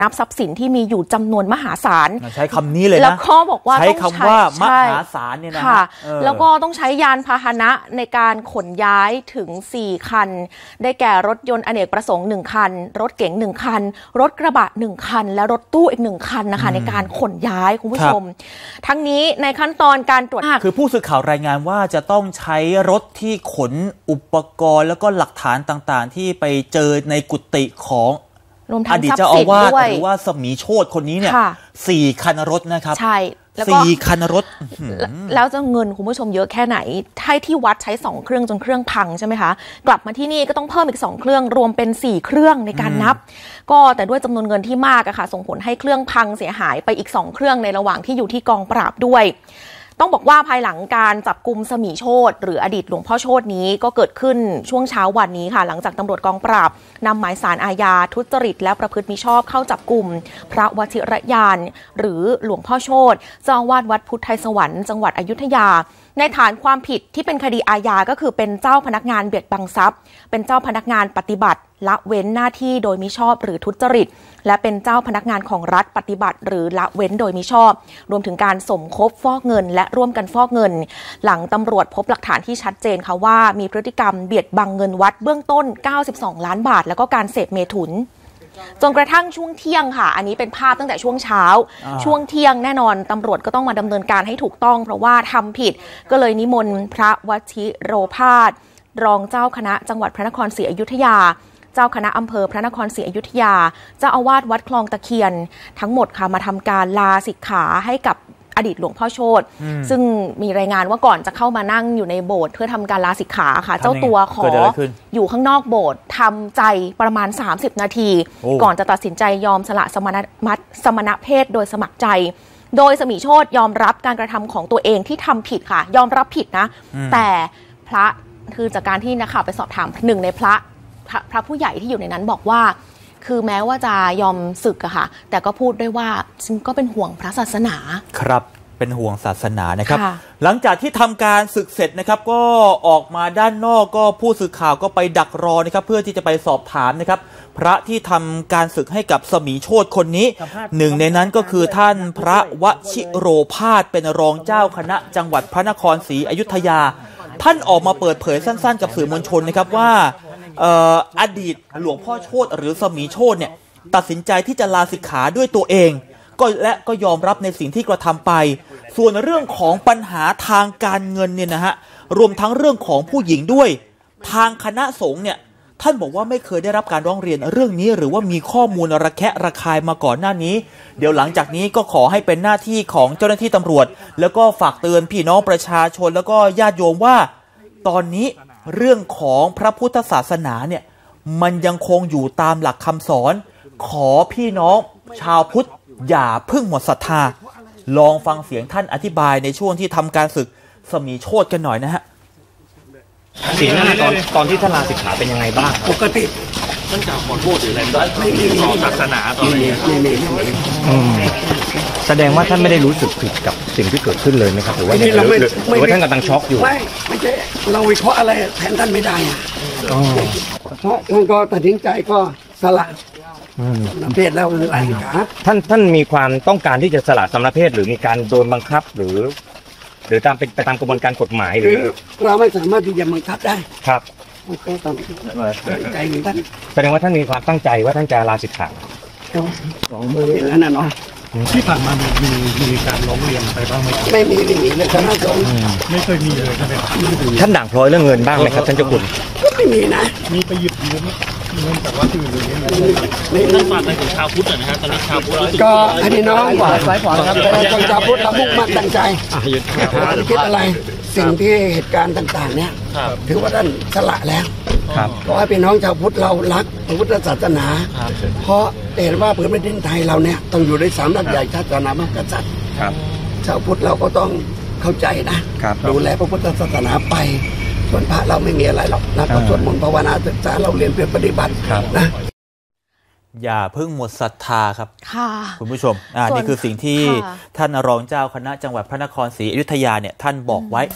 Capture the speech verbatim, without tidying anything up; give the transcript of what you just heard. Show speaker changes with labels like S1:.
S1: นับทรัพย์สินที่มีอยู่จำนวนมหาศาล
S2: ใช้คำนี้เลยนะ
S1: แล้วก็บอกว่า
S2: ใช้คำว่ามหาศาลเนี่ยนะ
S1: แล้วก็ต้องใช้ยานพาหนะในการขนย้ายถึงสี่คันได้แก่รถยนต์อเนกประสงค์หนึ่งคันรถเก๋งหนึ่งคันรถกระบะหนึ่งคันและรถตู้อีกหนึ่งคันนะคะในการขนย้ายคุณผู้ชมทั้งนี้ในขั้นตอนการตรวจ
S2: คือผู้สื่อข่าวรายงานว่าจะต้องใช้รถที่ขนอุปกรณ์แล้วก็หลักฐานต่างๆที่ไปเจอในกุฏิของอดีตเจ้าอาวาสหรือว่าสมีโชติคนนี้เนี่ยสี่คันรถนะครับ
S1: ใช่
S2: สี่คันรถ
S1: แล้วจะเงินคุณผู้ชมเยอะแค่ไหนให้ที่วัดใช้สองเครื่องจนเครื่องพังใช่ไหมคะกลับมาที่นี่ก็ต้องเพิ่มอีกสองเครื่องรวมเป็นสี่เครื่องในการนับก็แต่ด้วยจำนวนเงินที่มากอะค่ะส่งผลให้เครื่องพังเสียหายไปอีกสองเครื่องในระหว่างที่อยู่ที่กองปราบด้วยต้องบอกว่าภายหลังการจับกุมสมีโชติหรืออดีตหลวงพ่อโชตินี้ก็เกิดขึ้นช่วงเช้าวันนี้ค่ะหลังจากตำรวจกองปราบนำหมายสารอาญาทุจริตและประพฤติมิชอบเข้าจับกุมพระวชิรยานหรือหลวงพ่อโชติเจ้าอาวาสวัดพุทธไทยสวรรค์จังหวัดอยุธยาในฐานความผิดที่เป็นคดีอาญาก็คือเป็นเจ้าพนักงานเบียดบังทรัพย์เป็นเจ้าพนักงานปฏิบัติละเว้นหน้าที่โดยมิชอบหรือทุจริตและเป็นเจ้าพนักงานของรัฐปฏิบัติหรือละเว้นโดยมิชอบรวมถึงการสมคบฟอกเงินและร่วมกันฟอกเงินหลังตำรวจพบหลักฐานที่ชัดเจนค่ะว่ามีพฤติกรรมเบียดบังเงินวัดเบื้องต้นเก้าสิบสองล้านบาทแล้วก็การเสพเมถุนจนกระทั่งช่วงเที่ยงค่ะอันนี้เป็นภาพตั้งแต่ช่วงเช้าช่วงเที่ยงแน่นอนตำรวจก็ต้องมาดำเนินการให้ถูกต้องเพราะว่าทำผิดก็เลยนิมนต์พระวชิโรภาสรองเจ้าคณะจังหวัดพระนครศรีอยุธยาเจ้าคณะอำเภอพระนครศรีอยุธยาเจ้าอาวาสวัดคลองตะเคียนทั้งหมดค่ะมาทำการลาสิกขาให้กับอดีตหลวงพ่อโชติซึ่งมีรายงานว่าก่อนจะเข้ามานั่งอยู่ในโบสถ์เพื่อทำการลาสิกขาค่ะเจ้าตัวขออยู่ข้างนอกโบสถ์ทำใจประมาณสามสิบนาทีก่อนจะตัดสินใจยอมสละสมณมัตสมณเพศโดยสมัครใจโดยสมีโชติยอมรับการกระทำของตัวเองที่ทำผิดค่ะยอมรับผิดนะแต่พระคือจากการที่นักข่าวไปสอบถามหนึ่งในพระพระผู้ใหญ่ที่อยู่ในนั้นบอกว่าคือแม้ว่าจะยอมศึกอะค่ะแต่ก็พูดด้วยว่าฉันก็เป็นห่วงพระศาสนา
S2: ครับเป็นห่วงศาสนานะครับหลังจากที่ทำการศึกเสร็จนะครับก็ออกมาด้านนอกก็ผู้สื่อข่าวก็ไปดักรอนะครับเพื่อที่จะไปสอบถามนะครับพระที่ทำการศึกให้กับสมีโชติคนนี้หนึ่งในนั้นก็คือท่านพระวชิโรภาสเป็นรองเจ้าคณะจังหวัดพระนครศรีอยุธยาท่านออกมาเปิดเผยสั้นๆกับสื่อมวลชนนะครับว่าอ, อดีตหลวงพ่อโชติหรือสมีโชติเนี่ยตัดสินใจที่จะลาสิกขาด้วยตัวเองก็และก็ยอมรับในสิ่งที่กระทำไปส่วนเรื่องของปัญหาทางการเงินเนี่ยนะฮะรวมทั้งเรื่องของผู้หญิงด้วยทางคณะสงฆ์เนี่ยท่านบอกว่าไม่เคยได้รับการร้องเรียนเรื่องนี้หรือว่ามีข้อมูลระแคะระคายมาก่อนหน้านี้เดี๋ยวหลังจากนี้ก็ขอให้เป็นหน้าที่ของเจ้าหน้าที่ตำรวจแล้วก็ฝากเตือนพี่น้องประชาชนแล้วก็ญาติโยมว่าตอนนี้เรื่องของพระพุทธศาสนาเนี่ยมันยังคงอยู่ตามหลักคำสอนขอพี่น้องชาวพุทธอย่าเพิ่งหมดศรัทธาลองฟังเสียงท่านอธิบายในช่วงที่ทำการศึกสมีโชติกันหน่อยนะฮะ
S3: สีหน้าตอนตอนที่ท่านลาสิกขาเป็นยังไงบ้าง
S4: ปกติ
S3: ท่านกล่าวขอโทษหรืออะไรไม่มีต่อศาสนาต่ออะไรแสดงว่าท่านไม่ได้รู้สึกผิดกับสิ่งที่เกิดขึ้นเลยไหมครับหรือว่าหรือว่าท่านกำลังช็อกอยู่
S4: ไม่ไม่ใช่เราวิเคราะห์อะไรแทนท่านไม่ได้เพราะท่านก็ตัดสินใจก็สละสมณเพศแล้วลาสิกขา
S3: ท่านท่านมีความต้องการที่จะสละสมณเพศหรือมีการโดนบังคับหรือหรือตามเป็นไปตามกระบวนการกฎหมายหรือ
S4: เราไม่สามารถที่จะบังคับได้
S3: ครับ
S4: ก็ตามใจของท่าน
S3: แสดงว่าท่านมีความตั้งใจว่าท่านจะลาสิกขา
S4: สองมือแล้วนั่นเนาะ
S5: ที่ผ่านมามีมีการร้องเรียนไปบ้างไหม
S4: ไม่มีไม่มีเลยคณะสงฆ์
S5: ไม่เคยมีเลยใช่ไหมครับ
S3: ท่านด่างพร้อยเรื่องเงินบ้างไหมครับท่านเจ้าคุณ
S4: ก็ไม่มีนะ
S5: มีไปหยิบยืมเงินแต่ว่าคือ
S6: ไม่ท่านฝากไปถึงชาวพุทธนะฮะตอนนี้ชาวพุทธ
S4: ก็อันนี้น้องฝากสายฝากครับคนชาวพุทธเรามุ่งมั่นตั้งใจคิดอะไรสิ่งที่เหตุการณ์ต่างๆเนี่ยถือว่าท่านสละแล้วเพราะว่าเป็นน้องชาวพุทธเรารักพระพุทธศาสนาเพราะเห็นว่าผืนแผ่นดินไทยเราเนี่ยต้องอยู่ในสามรัฐใหญ่ชาติศาสนามหากษัตริย์ชาวพุทธเราก็ต้องเข้าใจนะดูแลพระพุทธศาสนาไปส่วนพระเราไม่มีอะไรหรอกนะก็สวดมนต์ภาวนาศึกษาเราเรียนเพื่อปฏิบัตินะ
S2: อย่าเพิ่งหมดศรัทธาครับคุณผู้ชมอ่านี่คือสิ่งที่ท่านรองเจ้าคณะจังหวัดพระนครศรีอยุธยาเนี่ยท่านบอกไว้